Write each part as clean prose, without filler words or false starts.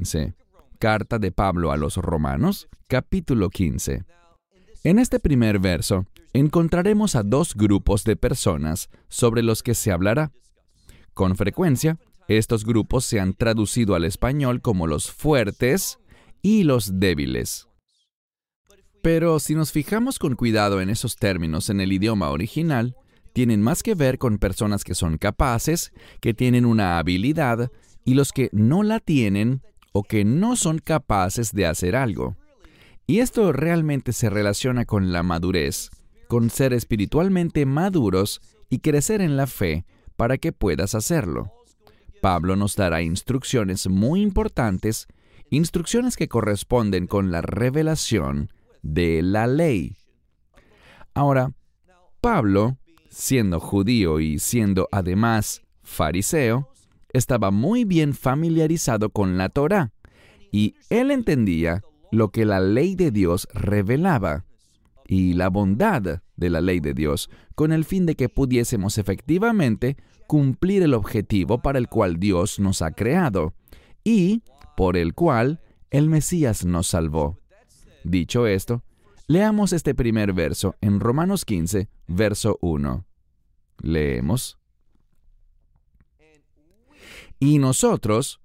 15. Carta de Pablo a los Romanos, capítulo 15. En este primer verso, encontraremos a dos grupos de personas sobre los que se hablará. Con frecuencia, estos grupos se han traducido al español como los fuertes y los débiles. Pero si nos fijamos con cuidado en esos términos en el idioma original, tienen más que ver con personas que son capaces, que tienen una habilidad, y los que no la tienen o que no son capaces de hacer algo. Y esto realmente se relaciona con la madurez, con ser espiritualmente maduros y crecer en la fe para que puedas hacerlo. Pablo nos dará instrucciones muy importantes, instrucciones que corresponden con la revelación de la ley. Ahora, Pablo, siendo judío y siendo además fariseo, estaba muy bien familiarizado con la Torá, y él entendía lo que la ley de Dios revelaba y la bondad de la ley de Dios, con el fin de que pudiésemos efectivamente cumplir el objetivo para el cual Dios nos ha creado y por el cual el Mesías nos salvó. Dicho esto, leamos este primer verso en Romanos 15, verso 1. Leemos. Y nosotros,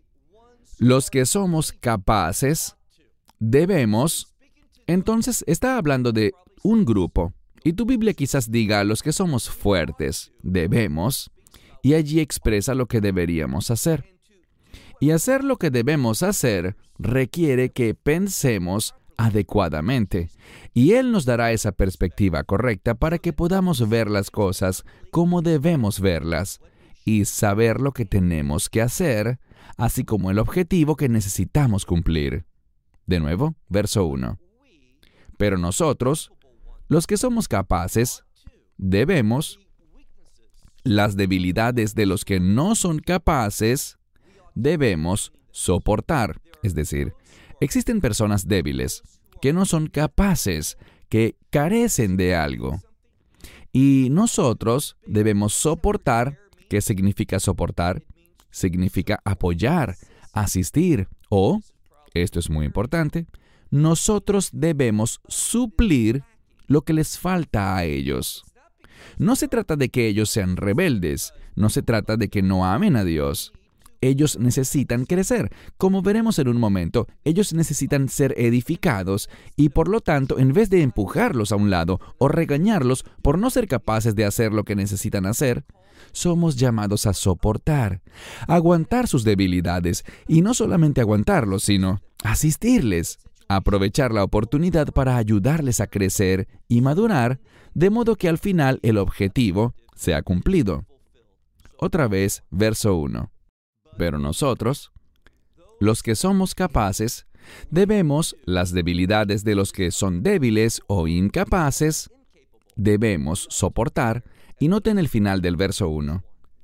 los que somos capaces, debemos. Entonces está hablando de un grupo, y tu Biblia quizás diga los que somos fuertes, debemos, y allí expresa lo que deberíamos hacer. Y hacer lo que debemos hacer requiere que pensemos adecuadamente, y Él nos dará esa perspectiva correcta para que podamos ver las cosas como debemos verlas, y saber lo que tenemos que hacer, así como el objetivo que necesitamos cumplir. De nuevo, verso 1. Pero nosotros, los que somos capaces, debemos, las debilidades de los que no son capaces, debemos soportar. Es decir, existen personas débiles que no son capaces, que carecen de algo. Y nosotros debemos soportar. ¿Qué significa soportar? Significa apoyar, asistir o, esto es muy importante, nosotros debemos suplir lo que les falta a ellos. No se trata de que ellos sean rebeldes, no se trata de que no amen a Dios. Ellos necesitan crecer. Como veremos en un momento, ellos necesitan ser edificados y por lo tanto, en vez de empujarlos a un lado o regañarlos por no ser capaces de hacer lo que necesitan hacer, somos llamados a soportar, aguantar sus debilidades y no solamente aguantarlos, sino asistirles, aprovechar la oportunidad para ayudarles a crecer y madurar, de modo que al final el objetivo sea cumplido. Otra vez, verso 1. Pero nosotros, los que somos capaces, debemos las debilidades de los que son débiles o incapaces, debemos soportar, y noten el final del verso 1.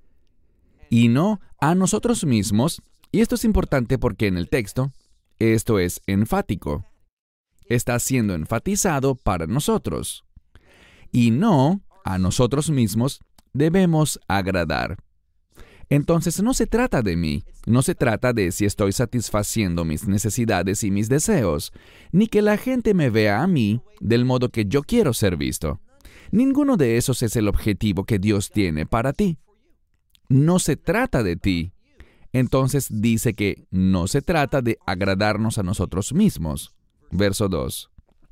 Y no a nosotros mismos, y esto es importante porque en el texto, esto es enfático. Está siendo enfatizado para nosotros. Y no a nosotros mismos debemos agradar. Entonces no se trata de mí, no se trata de si estoy satisfaciendo mis necesidades y mis deseos, ni que la gente me vea a mí del modo que yo quiero ser visto. Ninguno de esos es el objetivo que Dios tiene para ti. No se trata de ti. Entonces dice que no se trata de agradarnos a nosotros mismos. Verso 2.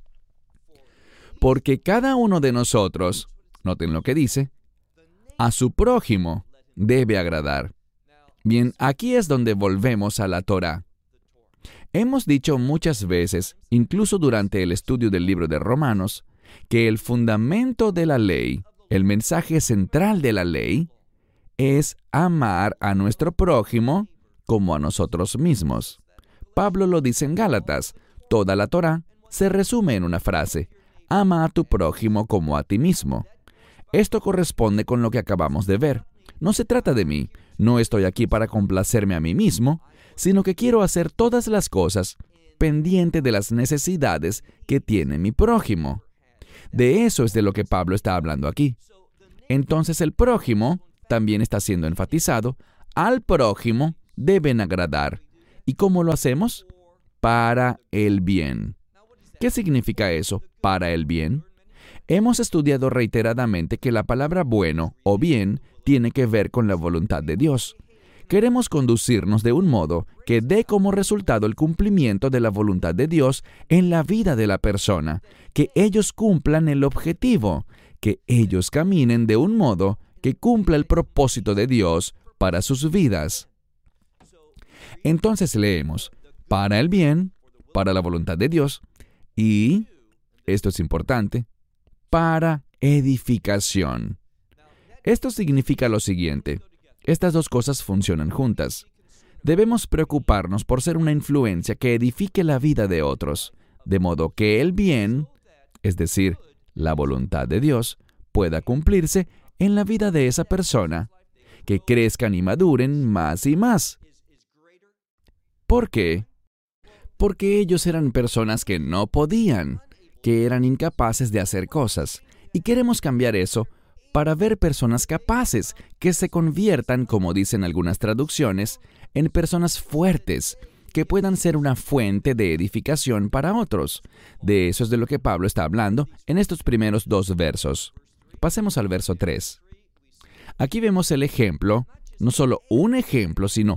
Porque cada uno de nosotros, noten lo que dice, a su prójimo debe agradar. Bien, aquí es donde volvemos a la Torá. Hemos dicho muchas veces, incluso durante el estudio del libro de Romanos, que el fundamento de la ley, el mensaje central de la ley, es amar a nuestro prójimo como a nosotros mismos. Pablo lo dice en Gálatas, toda la Torá se resume en una frase, ama a tu prójimo como a ti mismo. Esto corresponde con lo que acabamos de ver. No se trata de mí, no estoy aquí para complacerme a mí mismo, sino que quiero hacer todas las cosas pendiente de las necesidades que tiene mi prójimo. De eso es de lo que Pablo está hablando aquí. Entonces el prójimo también está siendo enfatizado. Al prójimo deben agradar. ¿Y cómo lo hacemos? Para el bien. ¿Qué significa eso, para el bien? Hemos estudiado reiteradamente que la palabra bueno o bien tiene que ver con la voluntad de Dios. Queremos conducirnos de un modo que dé como resultado el cumplimiento de la voluntad de Dios en la vida de la persona, que ellos cumplan el objetivo, que ellos caminen de un modo que cumpla el propósito de Dios para sus vidas. Entonces leemos, para el bien, para la voluntad de Dios, y, esto es importante, para edificación. Esto significa lo siguiente. Estas dos cosas funcionan juntas. Debemos preocuparnos por ser una influencia que edifique la vida de otros, de modo que el bien, es decir, la voluntad de Dios, pueda cumplirse en la vida de esa persona, que crezcan y maduren más y más. ¿Por qué? Porque ellos eran personas que no podían, que eran incapaces de hacer cosas, y queremos cambiar eso para ver personas capaces que se conviertan, como dicen algunas traducciones, en personas fuertes, que puedan ser una fuente de edificación para otros. De eso es de lo que Pablo está hablando en estos primeros 2 versos. Pasemos al verso 3. Aquí vemos el ejemplo, no solo un ejemplo, sino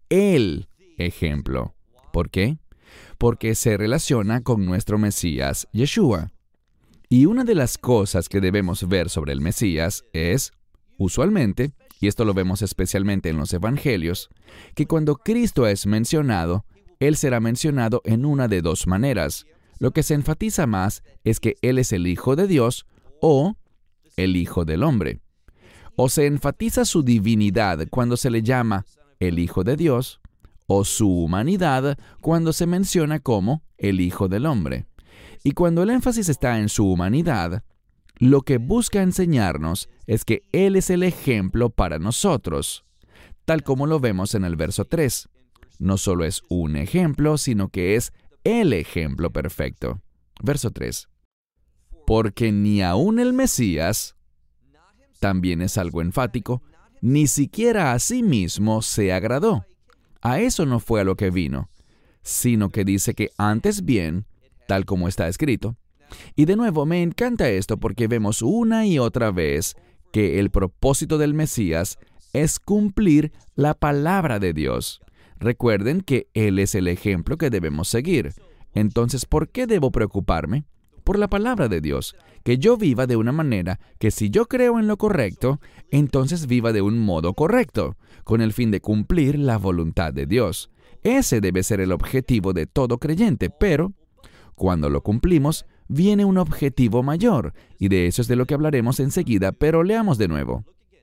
el ejemplo. ¿Por qué? Porque se relaciona con nuestro Mesías, Yeshua. Y una de las cosas que debemos ver sobre el Mesías es, usualmente, y esto lo vemos especialmente en los Evangelios, que cuando Cristo es mencionado, Él será mencionado en una de 2 maneras. Lo que se enfatiza más es que Él es el Hijo de Dios o el Hijo del Hombre. O se enfatiza su divinidad cuando se le llama el Hijo de Dios, o su humanidad cuando se menciona como el Hijo del Hombre. Y cuando el énfasis está en su humanidad, lo que busca enseñarnos es que Él es el ejemplo para nosotros, tal como lo vemos en el verso 3. No solo es un ejemplo, sino que es el ejemplo perfecto. Verso 3. Porque ni aun el Mesías, también es algo enfático, ni siquiera a sí mismo se agradó. A eso no fue a lo que vino, sino que dice que antes bien, tal como está escrito. Y de nuevo, me encanta esto porque vemos una y otra vez que el propósito del Mesías es cumplir la palabra de Dios. Recuerden que Él es el ejemplo que debemos seguir. Entonces, ¿por qué debo preocuparme? Por la palabra de Dios. Que yo viva de una manera que si yo creo en lo correcto, entonces viva de un modo correcto, con el fin de cumplir la voluntad de Dios. Ese debe ser el objetivo de todo creyente, pero cuando lo cumplimos, viene un objetivo mayor, y de eso es de lo que hablaremos enseguida, pero leamos de nuevo.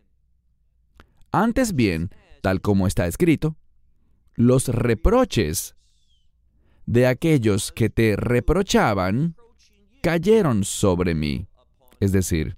Antes bien, tal como está escrito, los reproches de aquellos que te reprochaban cayeron sobre mí. Es decir,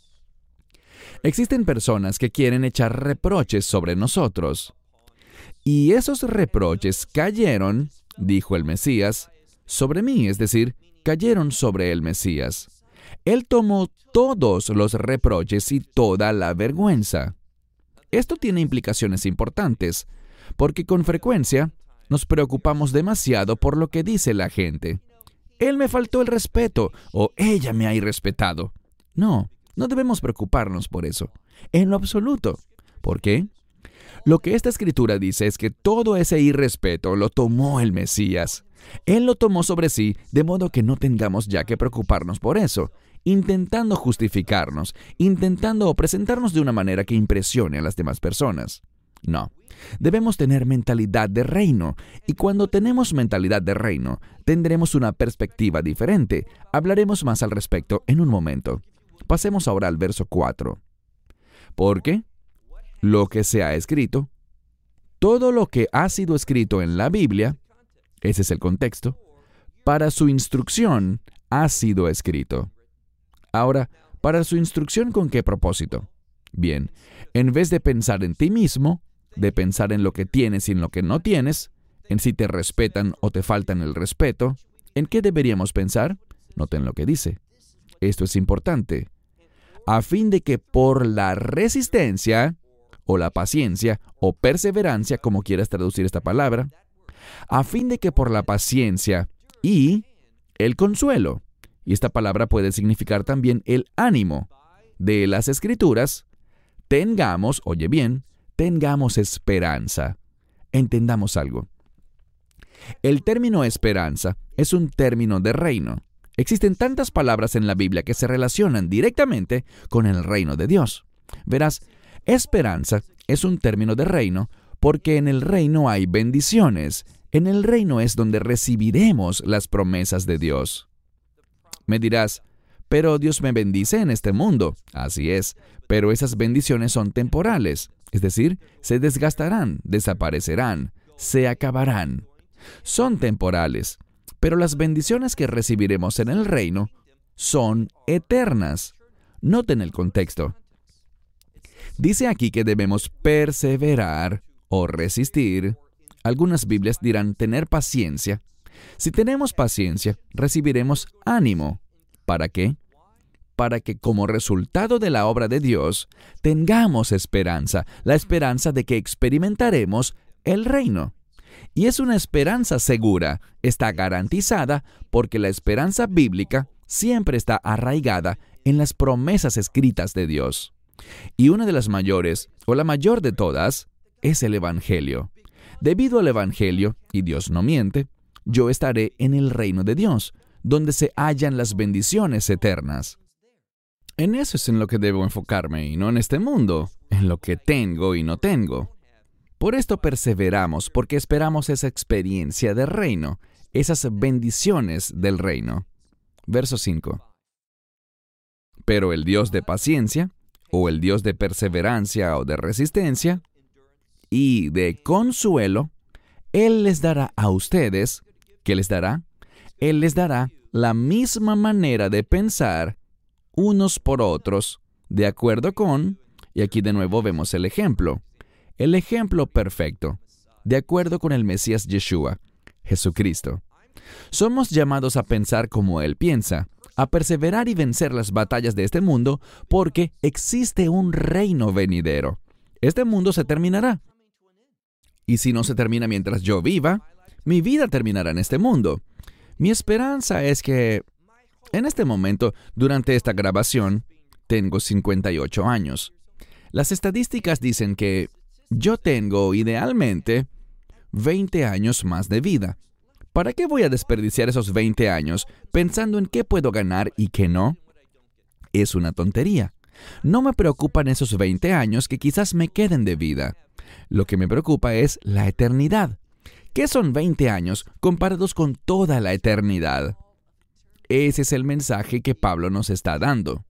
existen personas que quieren echar reproches sobre nosotros. Y esos reproches cayeron, dijo el Mesías, sobre mí, es decir, cayeron sobre el Mesías. Él tomó todos los reproches y toda la vergüenza. Esto tiene implicaciones importantes, porque con frecuencia nos preocupamos demasiado por lo que dice la gente. Él me faltó el respeto, o ella me ha irrespetado. No debemos preocuparnos por eso, en lo absoluto. ¿Por qué? Lo que esta escritura dice es que todo ese irrespeto lo tomó el Mesías. Él lo tomó sobre sí, de modo que no tengamos ya que preocuparnos por eso, intentando justificarnos, intentando presentarnos de una manera que impresione a las demás personas. No, debemos tener mentalidad de reino, y cuando tenemos mentalidad de reino, tendremos una perspectiva diferente. Hablaremos más al respecto en un momento. Pasemos ahora al verso 4. Porque lo que se ha escrito, todo lo que ha sido escrito en la Biblia, ese es el contexto, para su instrucción ha sido escrito. Ahora, ¿para su instrucción con qué propósito? Bien, en vez de pensar en ti mismo, de pensar en lo que tienes y en lo que no tienes, en si te respetan o te faltan el respeto, ¿en qué deberíamos pensar? Noten lo que dice. Esto es importante. A fin de que por la resistencia, o la paciencia, o perseverancia, como quieras traducir esta palabra, a fin de que por la paciencia y el consuelo, y esta palabra puede significar también el ánimo de las Escrituras, tengamos, oye bien, tengamos esperanza. Entendamos algo. El término esperanza es un término de reino. Existen tantas palabras en la Biblia que se relacionan directamente con el reino de Dios. Verás, esperanza es un término de reino porque en el reino hay bendiciones. En el reino es donde recibiremos las promesas de Dios. Me dirás, pero Dios me bendice en este mundo. Así es, pero esas bendiciones son temporales, es decir, se desgastarán, desaparecerán, se acabarán. Son temporales, pero las bendiciones que recibiremos en el reino son eternas. Noten el contexto. Dice aquí que debemos perseverar o resistir. Algunas Biblias dirán tener paciencia. Si tenemos paciencia, recibiremos ánimo. ¿Para qué? Para que como resultado de la obra de Dios, tengamos esperanza, la esperanza de que experimentaremos el reino. Y es una esperanza segura, está garantizada porque la esperanza bíblica siempre está arraigada en las promesas escritas de Dios. Y una de las mayores, o la mayor de todas, es el Evangelio. Debido al Evangelio, y Dios no miente, yo estaré en el reino de Dios, donde se hallan las bendiciones eternas. En eso es en lo que debo enfocarme, y no en este mundo, en lo que tengo y no tengo. Por esto perseveramos, porque esperamos esa experiencia del reino, esas bendiciones del reino. Verso 5. Pero el Dios de paciencia, o el Dios de perseverancia o de resistencia, y de consuelo, Él les dará a ustedes, ¿qué les dará? Él les dará la misma manera de pensar unos por otros, de acuerdo con, y aquí de nuevo vemos el ejemplo perfecto, de acuerdo con el Mesías Yeshua, Jesucristo. Somos llamados a pensar como Él piensa, a perseverar y vencer las batallas de este mundo, porque existe un reino venidero. Este mundo se terminará. Y si no se termina mientras yo viva, mi vida terminará en este mundo. Mi esperanza es que, en este momento, durante esta grabación, tengo 58 años. Las estadísticas dicen que yo tengo, idealmente, 20 años más de vida. ¿Para qué voy a desperdiciar esos 20 años pensando en qué puedo ganar y qué no? Es una tontería. No me preocupan esos 20 años que quizás me queden de vida. Lo que me preocupa es la eternidad. ¿Qué son 20 años comparados con toda la eternidad? Ese es el mensaje que Pablo nos está dando.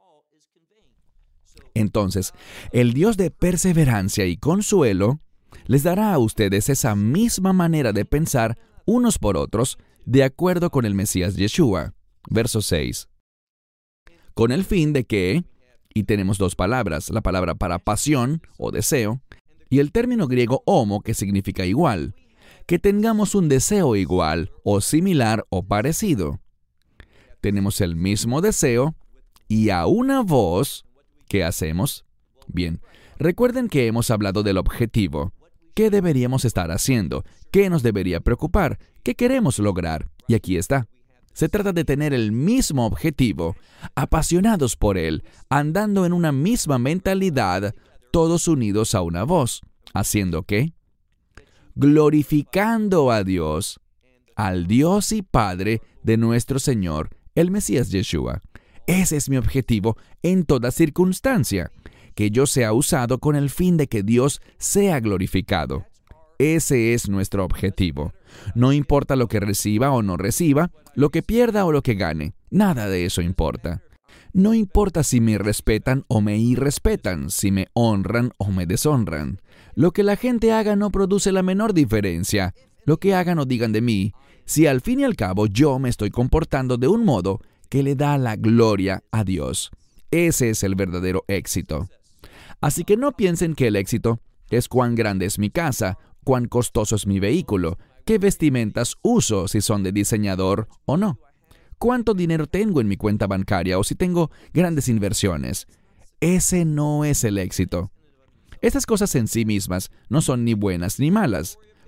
Entonces, el Dios de perseverancia y consuelo les dará a ustedes esa misma manera de pensar unos por otros, de acuerdo con el Mesías Yeshua. Verso 6. Con el fin de que, y tenemos dos palabras, la palabra para pasión o deseo, y el término griego homo, que significa igual, que tengamos un deseo igual, o similar, o parecido. Tenemos el mismo deseo, y a una voz, ¿qué hacemos? Bien, recuerden que hemos hablado del objetivo. ¿Qué deberíamos estar haciendo? ¿Qué nos debería preocupar? ¿Qué queremos lograr? Y aquí está. Se trata de tener el mismo objetivo, apasionados por él, andando en una misma mentalidad, todos unidos a una voz. ¿Haciendo qué? Glorificando a Dios, al Dios y Padre de nuestro Señor, el Mesías Yeshua. Ese es mi objetivo en toda circunstancia, que yo sea usado con el fin de que Dios sea glorificado. Ese es nuestro objetivo. No importa lo que reciba o no reciba, lo que pierda o lo que gane, nada de eso importa. No importa si me respetan o me irrespetan, si me honran o me deshonran. Lo que la gente haga no produce la menor diferencia. Lo que hagan o digan de mí, si al fin y al cabo yo me estoy comportando de un modo que le da la gloria a Dios. Ese es el verdadero éxito. Así que no piensen que el éxito es cuán grande es mi casa, cuán costoso es mi vehículo, qué vestimentas uso, si son de diseñador o no, cuánto dinero tengo en mi cuenta bancaria o si tengo grandes inversiones. Ese no es el éxito. Estas cosas en sí mismas no son ni buenas ni malas.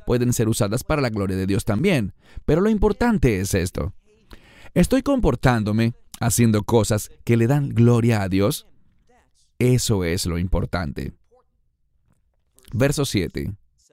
pueden ser usadas para la gloria de Dios también. Pero lo importante es esto. ¿Estoy comportándome haciendo cosas que le dan gloria a Dios? Eso es lo importante. Verso 7.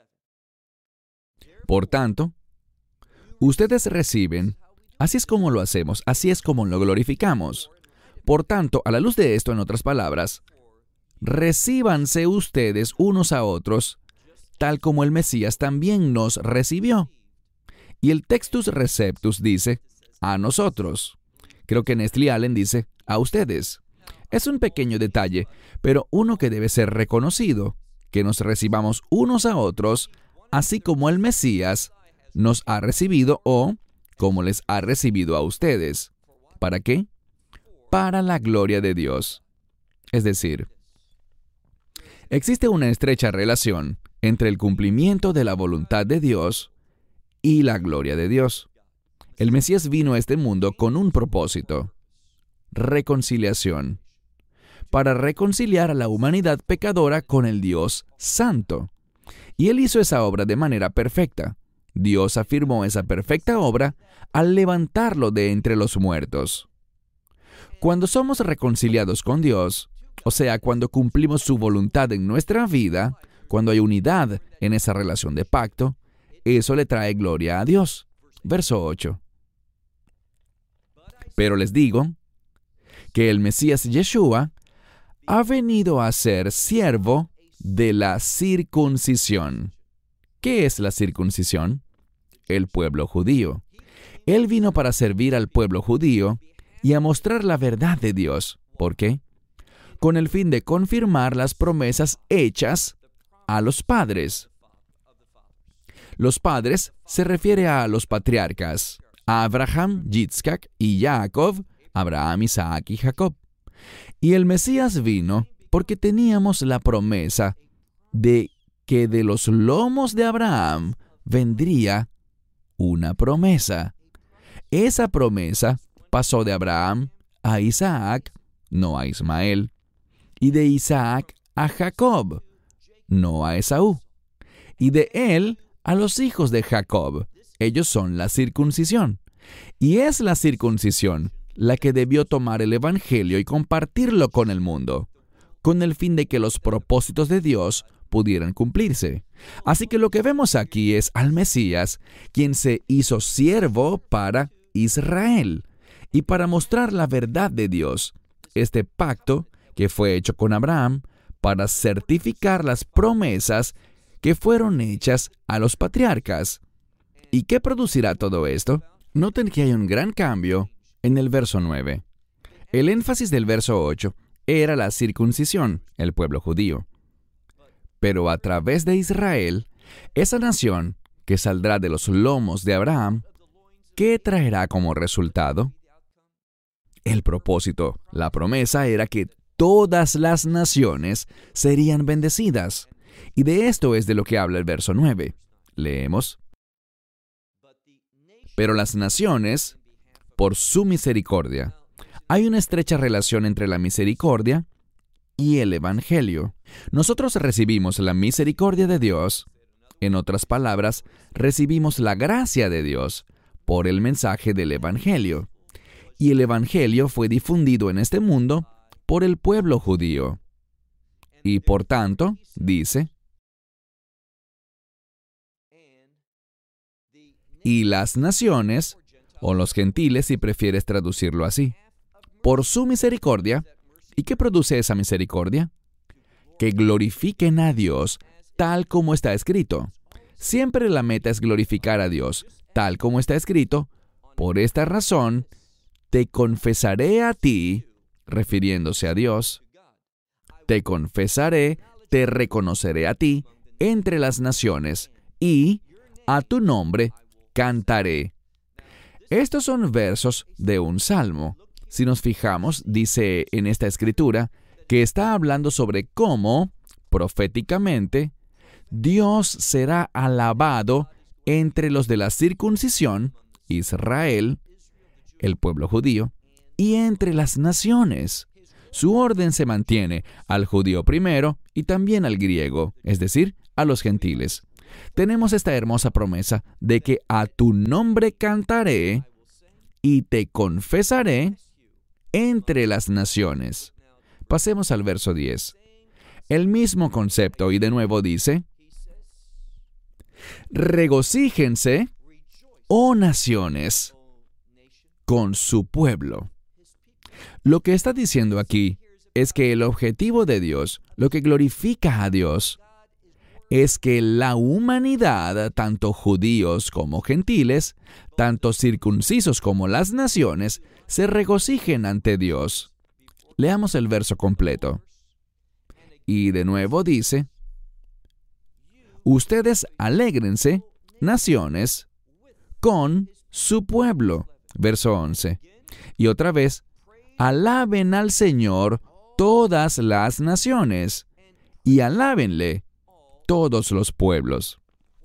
Por tanto, ustedes reciben, así es como lo hacemos, así es como lo glorificamos. Por tanto, a la luz de esto, en otras palabras, recíbanse ustedes unos a otros, tal como el Mesías también nos recibió. Y el Textus Receptus dice, a nosotros. Creo que Nestle Allen dice, a ustedes. Es un pequeño detalle, pero uno que debe ser reconocido, que nos recibamos unos a otros, así como el Mesías nos ha recibido o como les ha recibido a ustedes. ¿Para qué? Para la gloria de Dios. Es decir, existe una estrecha relación entre el cumplimiento de la voluntad de Dios y la gloria de Dios. El Mesías vino a este mundo con un propósito: reconciliación, para reconciliar a la humanidad pecadora con el Dios Santo. Y Él hizo esa obra de manera perfecta. Dios afirmó esa perfecta obra al levantarlo de entre los muertos. Cuando somos reconciliados con Dios, o sea, cuando cumplimos su voluntad en nuestra vida, cuando hay unidad en esa relación de pacto, eso le trae gloria a Dios. Verso 8. Pero les digo que el Mesías Yeshua ha venido a ser siervo de la circuncisión. ¿Qué es la circuncisión? El pueblo judío. Él vino para servir al pueblo judío y a mostrar la verdad de Dios. ¿Por qué? Con el fin de confirmar las promesas hechas a los padres. Los padres se refiere a los patriarcas, a Abraham, Yitzhak y Jacob, Abraham, Isaac y Jacob. Y el Mesías vino porque teníamos la promesa de que de los lomos de Abraham vendría una promesa. Esa promesa pasó de Abraham a Isaac, no a Ismael, y de Isaac a Jacob, no a Esaú, y de él a los hijos de Jacob. Ellos son la circuncisión. Y es la circuncisión la que debió tomar el Evangelio y compartirlo con el mundo, con el fin de que los propósitos de Dios pudieran cumplirse. Así que lo que vemos aquí es al Mesías, quien se hizo siervo para Israel y para mostrar la verdad de Dios, este pacto que fue hecho con Abraham para certificar las promesas que fueron hechas a los patriarcas. ¿Y qué producirá todo esto? Noten que hay un gran cambio en el verso 9. El énfasis del verso 8 era la circuncisión, el pueblo judío. Pero a través de Israel, esa nación que saldrá de los lomos de Abraham, ¿qué traerá como resultado? El propósito, la promesa era que todas las naciones serían bendecidas. Y de esto es de lo que habla el verso 9. Leemos. Pero las naciones, por su misericordia. Hay una estrecha relación entre la misericordia y el Evangelio. Nosotros recibimos la misericordia de Dios. En otras palabras, recibimos la gracia de Dios por el mensaje del Evangelio. Y el Evangelio fue difundido en este mundo por el pueblo judío. Y por tanto, dice, y las naciones, o los gentiles si prefieres traducirlo así, por su misericordia. ¿Y qué produce esa misericordia? Que glorifiquen a Dios tal como está escrito. Siempre la meta es glorificar a Dios tal como está escrito. Por esta razón, te confesaré a ti, refiriéndose a Dios, te confesaré, te reconoceré a ti entre las naciones, y a tu nombre cantaré. Estos son versos de un salmo. Si nos fijamos, dice en esta escritura que está hablando sobre cómo, proféticamente, Dios será alabado entre los de la circuncisión, Israel, el pueblo judío, y entre las naciones. Su orden se mantiene al judío primero y también al griego, es decir, a los gentiles. tenemos esta hermosa promesa de que a tu nombre cantaré y te confesaré entre las naciones. Pasemos al verso 10. El mismo concepto, y de nuevo dice, regocíjense, oh naciones, con su pueblo. Lo que está diciendo aquí es que el objetivo de Dios, lo que glorifica a Dios, es que la humanidad, tanto judíos como gentiles, tanto circuncisos como las naciones, se regocijen ante Dios. Leamos el verso completo. Y de nuevo dice, ustedes alégrense, naciones, con su pueblo. Verso 11. Y otra vez, alaben al Señor todas las naciones, y alábenle todos los pueblos.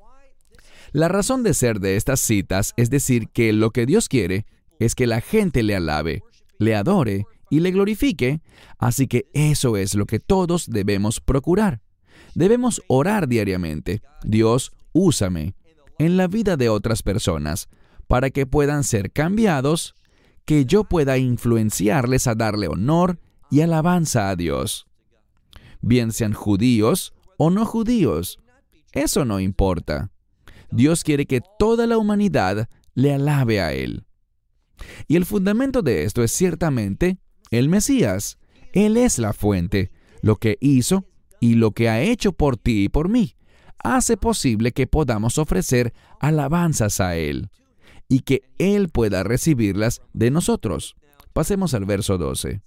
La razón de ser de estas citas es decir que lo que Dios quiere es que la gente le alabe, le adore y le glorifique, así que eso es lo que todos debemos procurar. Debemos orar diariamente. Dios, úsame en la vida de otras personas para que puedan ser cambiados, que yo pueda influenciarles a darle honor y alabanza a Dios. Bien sean judíos o no judíos, eso no importa. Dios quiere que toda la humanidad le alabe a Él. Y el fundamento de esto es ciertamente el Mesías. Él es la fuente. Lo que hizo y lo que ha hecho por ti y por mí hace posible que podamos ofrecer alabanzas a Él y que Él pueda recibirlas de nosotros. Pasemos al verso 12.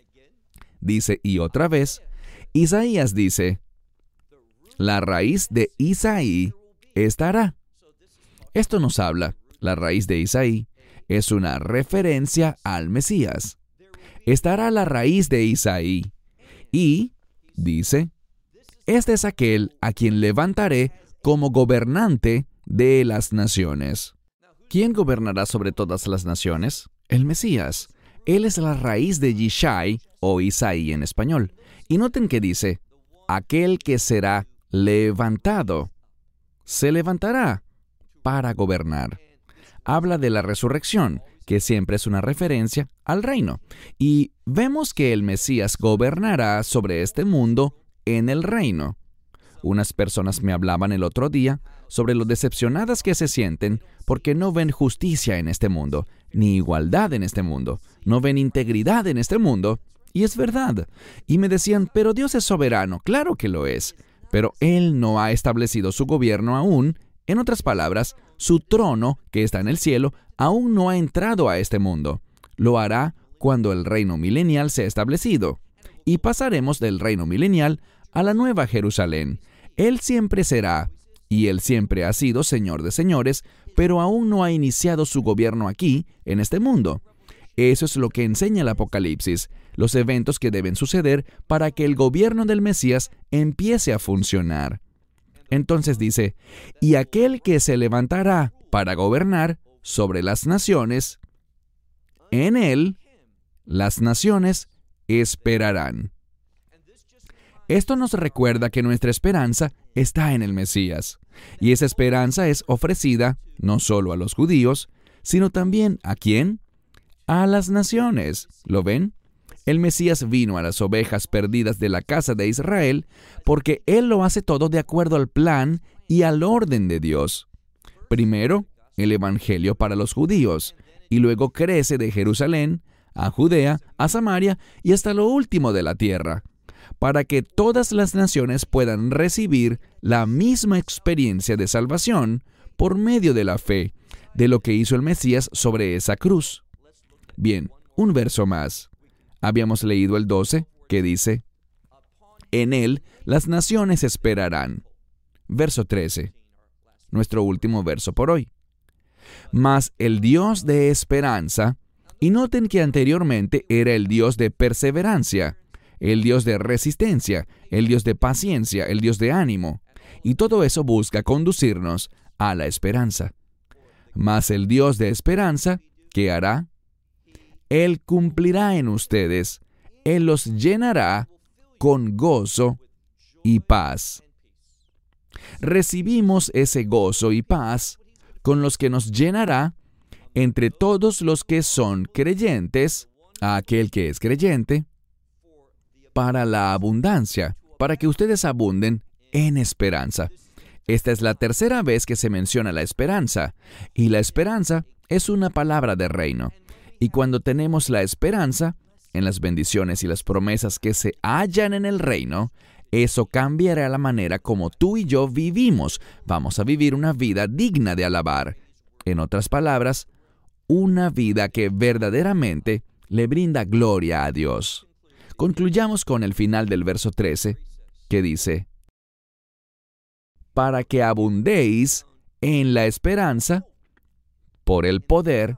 Dice, y otra vez, Isaías dice, la raíz de Isaí estará. Esto nos habla, la raíz de Isaí es una referencia al Mesías. Estará la raíz de Isaí. Y, dice, este es aquel a quien levantaré como gobernante de las naciones. ¿Quién gobernará sobre todas las naciones? El Mesías. Él es la raíz de Yishai, o Isaí en español. Y noten que dice, aquel que será levantado. Se levantará para gobernar. Habla de la resurrección, que siempre es una referencia al reino. Y vemos que el Mesías gobernará sobre este mundo en el reino. Unas personas me hablaban el otro día sobre lo decepcionadas que se sienten porque no ven justicia en este mundo, ni igualdad en este mundo, no ven integridad en este mundo. Y es verdad. Y me decían, pero Dios es soberano. Claro que lo es. Pero Él no ha establecido su gobierno aún. En otras palabras, su trono, que está en el cielo, aún no ha entrado a este mundo. Lo hará cuando el reino milenial sea establecido. Y pasaremos del reino milenial a la nueva Jerusalén. Él siempre será, y Él siempre ha sido Señor de señores, pero aún no ha iniciado su gobierno aquí, en este mundo. Eso es lo que enseña el Apocalipsis, los eventos que deben suceder para que el gobierno del Mesías empiece a funcionar. Entonces dice, y aquel que se levantará para gobernar sobre las naciones, en él las naciones esperarán. Esto nos recuerda que nuestra esperanza está en el Mesías, y esa esperanza es ofrecida no solo a los judíos, sino también ¿a quién? A las naciones. ¿Lo ven? El Mesías vino a las ovejas perdidas de la casa de Israel porque Él lo hace todo de acuerdo al plan y al orden de Dios. Primero, el Evangelio para los judíos, y luego crece de Jerusalén a Judea, a Samaria y hasta lo último de la tierra, para que todas las naciones puedan recibir la misma experiencia de salvación por medio de la fe, de lo que hizo el Mesías sobre esa cruz. Bien, un verso más. Habíamos leído el 12, que dice, en él las naciones esperarán. Verso 13, nuestro último verso por hoy. Mas el Dios de esperanza, y noten que anteriormente era el Dios de perseverancia, el Dios de resistencia, el Dios de paciencia, el Dios de ánimo, y todo eso busca conducirnos a la esperanza. Mas el Dios de esperanza, ¿qué hará? Él cumplirá en ustedes, Él los llenará con gozo y paz. recibimos ese gozo y paz con los que nos llenará entre todos los que son creyentes, a aquel que es creyente, para la abundancia, para que ustedes abunden en esperanza. Esta es la tercera vez que se menciona la esperanza, y la esperanza es una palabra de reino. Y cuando tenemos la esperanza en las bendiciones y las promesas que se hallan en el reino, eso cambiará la manera como tú y yo vivimos. Vamos a vivir una vida digna de alabar. En otras palabras, una vida que verdaderamente le brinda gloria a Dios. Concluyamos con el final del verso 13, que dice: para que abundéis en la esperanza por el poder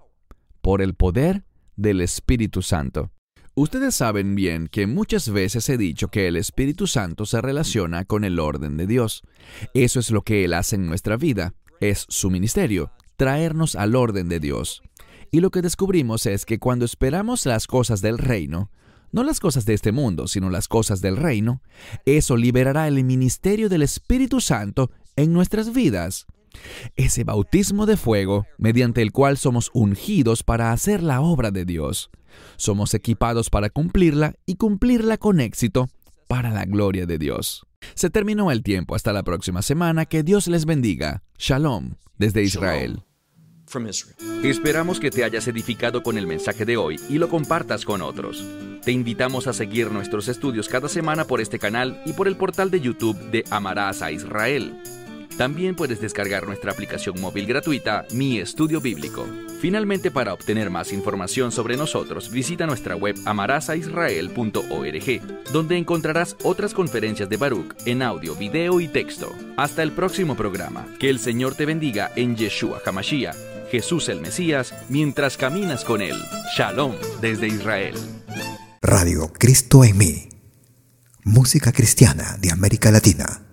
del Espíritu Santo. Ustedes saben bien que muchas veces he dicho que el Espíritu Santo se relaciona con el orden de Dios. Eso es lo que Él hace en nuestra vida. Es su ministerio, traernos al orden de Dios. Y lo que descubrimos es que cuando esperamos las cosas del reino, no las cosas de este mundo, sino las cosas del reino, eso liberará el ministerio del Espíritu Santo en nuestras vidas. Ese bautismo de fuego, mediante el cual somos ungidos para hacer la obra de Dios. Somos equipados para cumplirla y cumplirla con éxito para la gloria de Dios. Se terminó el tiempo. Hasta la próxima semana. Que Dios les bendiga. Shalom, desde Israel. Esperamos que te hayas edificado con el mensaje de hoy y lo compartas con otros. Te invitamos a seguir nuestros estudios cada semana por este canal y por el portal de YouTube de Amarás a Israel. También puedes descargar nuestra aplicación móvil gratuita, Mi Estudio Bíblico. Finalmente, para obtener más información sobre nosotros, visita nuestra web amarasaisrael.org, donde encontrarás otras conferencias de Baruch en audio, video y texto. Hasta el próximo programa. Que el Señor te bendiga en Yeshua HaMashiach, Jesús el Mesías, mientras caminas con Él. Shalom desde Israel. Radio Cristo en mí. Música cristiana de América Latina.